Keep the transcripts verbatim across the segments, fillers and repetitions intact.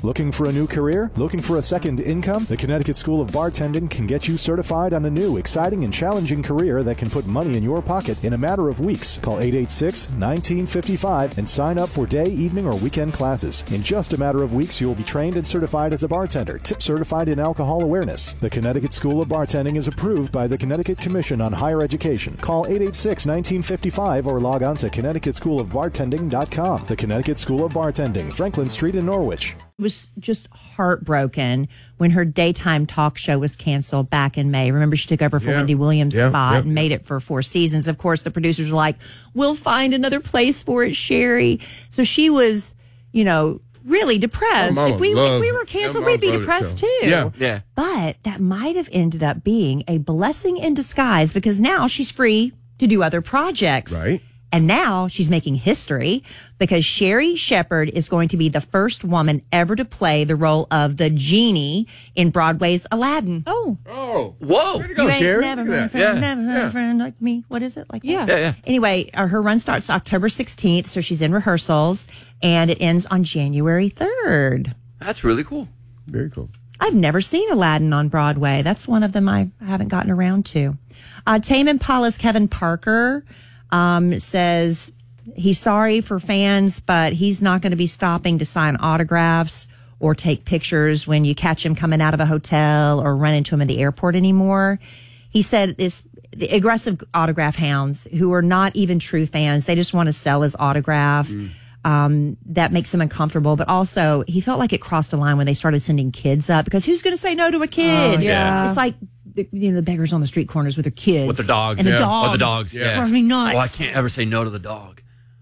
Looking for a new career? Looking for a second income? The Connecticut School of Bartending can get you certified on a new, exciting, and challenging career that can put money in your pocket in a matter of weeks. Call eight eight six, one nine five five and sign up for day, evening, or weekend classes. In just a matter of weeks, you will be trained and certified as a bartender, tip certified in alcohol awareness. The Connecticut School of Bartending is approved by the Connecticut Commission on Higher Education. Call eight eight six, one nine five five or log on to connecticut school of bartending dot com. The Connecticut School of Bartending, Franklin Street in Norwich. Was just heartbroken when her daytime talk show was canceled back in May. Remember, she took over for Yeah. Wendy Williams' Yeah, spot yeah, and made it for four seasons. Of course, the producers were like, we'll find another place for it, Sherry. So she was, you know, really depressed. My mama If we, if loves- we were canceled, yeah, we'd be mama depressed loves too. the show. Yeah. Yeah. But that might have ended up being a blessing in disguise because now she's free to do other projects. Right. And now she's making history because Sherry Shepherd is going to be the first woman ever to play the role of the genie in Broadway's Aladdin. Oh, Oh. Whoa. Way to go, You ain't Sherry. never Look had a at that. friend, Yeah. never had Yeah. a friend like me. What is it? Like that? Yeah. Yeah, yeah. Anyway, uh, her run starts October sixteenth, so she's in rehearsals, and it ends on January third. That's really cool. Very cool. I've never seen Aladdin on Broadway. That's one of them I haven't gotten around to. Uh, Tame Impala's Kevin Parker um, says he's sorry for fans, but he's not going to be stopping to sign autographs or take pictures when you catch him coming out of a hotel or run into him in the airport anymore. He said it's the aggressive autograph hounds who are not even true fans. They just want to sell his autograph. Mm. Um, that makes him uncomfortable. But also, he felt like it crossed a line when they started sending kids up because who's going to say no to a kid? Oh, yeah. It's like, the, you know, the beggars on the street corners with their kids. With their dogs. And the Yeah. dogs. With the dogs, yeah. Drives me nuts. Oh, I can't ever say no to the dog.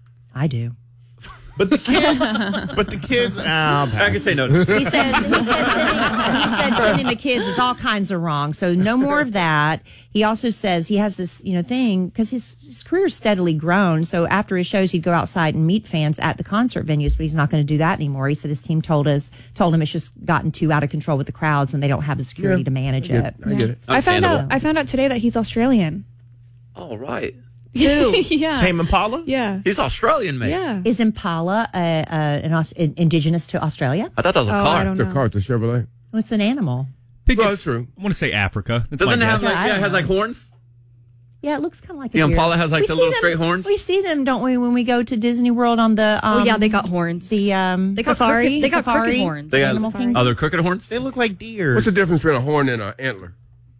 I do. But the kids, but the kids, ah, I can say no to He says, he, says sending, he said sending the kids is all kinds of wrong. So no more of that. He also says he has this, you know, thing because his, his career's steadily grown. So after his shows, he'd go outside and meet fans at the concert venues, but he's not going to do that anymore. He said his team told us, told him it's just gotten too out of control with the crowds and they don't have the security Yeah, to manage I get it. I get it. I found out. Understandable. I found out today that he's Australian. All right. yeah. Tame Impala? Yeah. He's Australian, mate. Yeah. Is Impala uh, uh, an, Aus- in- indigenous to Australia? I thought that was a Oh, car. I don't It's a know. car, it's a Chevrolet. Well, it's an animal. I think Well, it's, that's true. I want to say Africa. That's Doesn't my it have guess. like, Yeah, I yeah, it don't has know. like horns? Yeah, it looks kind of like a The deer. Impala has, like, We the see little them- straight horns? We see them, don't we, when we go to Disney World on the um, Oh yeah, they got horns. the um, they got Safari? crooked, they got Safari? crooked horns. They got Animal Kingdom. other crooked horns? They look like deer. What's the difference between a horn and an antler?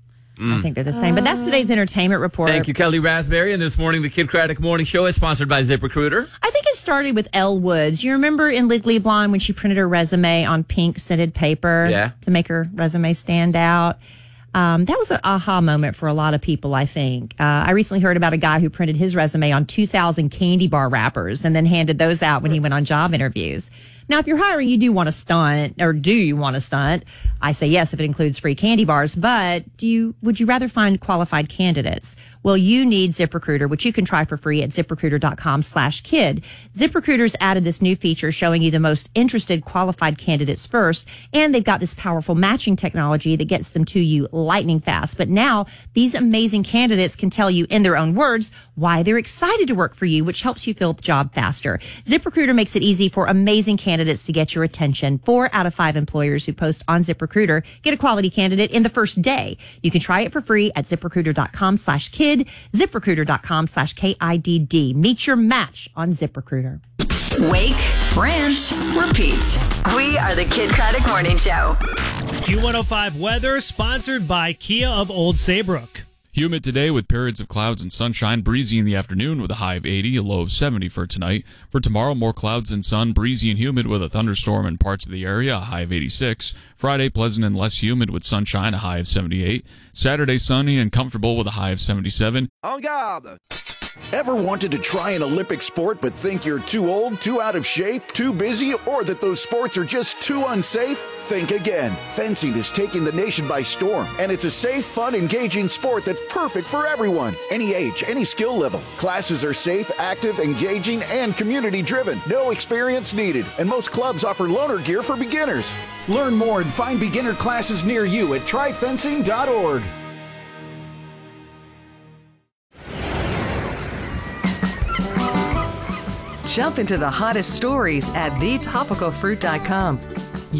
I think they're the same. But that's today's entertainment report. Thank you, Kelly Raspberry. And this morning, the Kid Craddock Morning Show is sponsored by ZipRecruiter. I think it started with Elle Woods. You remember in Legally Blonde when she printed her resume on pink scented paper Yeah. to make her resume stand out? Um, that was an aha moment for a lot of people, I think. Uh, I recently heard about a guy who printed his resume on two thousand candy bar wrappers and then handed those out when he went on job interviews. Now, if you're hiring, you do want to stunt, or do you want to stunt? I say yes if it includes free candy bars, but do you, would you rather find qualified candidates? Well, you need ZipRecruiter, which you can try for free at ZipRecruiter.com slash kid. ZipRecruiter's added this new feature showing you the most interested qualified candidates first, and they've got this powerful matching technology that gets them to you lightning fast. But now, these amazing candidates can tell you in their own words why they're excited to work for you, which helps you fill the job faster. ZipRecruiter makes it easy for amazing candidates to get your attention. Four out of five employers who post on ZipRecruiter get a quality candidate in the first day. You can try it for free at ZipRecruiter.com slash kid, ZipRecruiter.com slash K I D D. Meet your match on ZipRecruiter. Wake, rant, repeat. We are the Kid Craddock Morning Show. Q one oh five weather sponsored by Kia of Old Saybrook. Humid today with periods of clouds and sunshine, breezy in the afternoon with a high of eighty, a low of seventy for tonight. For tomorrow, more clouds and sun, breezy and humid with a thunderstorm in parts of the area, a high of eighty-six. Friday, pleasant and less humid with sunshine, a high of seventy-eight. Saturday, sunny and comfortable with a high of seventy-seven. En garde! Ever wanted to try an Olympic sport but think you're too old, too out of shape, too busy, or that those sports are just too unsafe? Think again. Fencing is taking the nation by storm, and it's a safe, fun, engaging sport that's perfect for everyone. Any age, any skill level. Classes are safe, active, engaging, and community-driven. No experience needed, and most clubs offer loaner gear for beginners. Learn more and find beginner classes near you at try fencing dot org. Jump into the hottest stories at the topical fruit dot com.